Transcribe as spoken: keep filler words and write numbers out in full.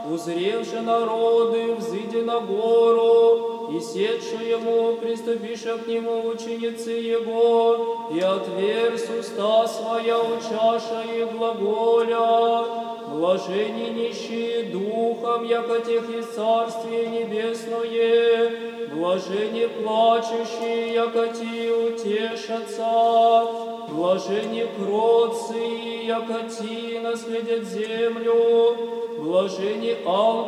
узревши народы, взыди на гору, и седши ему, приступиша к нему ученицы его, и отверз уста своя учаша и глаголя. Блажени нищие духом, яко тех есть Царствие Небесное, блажени плачущие, яко те утешатся, блажени кротцы, яко те наследят землю, блажени алчные,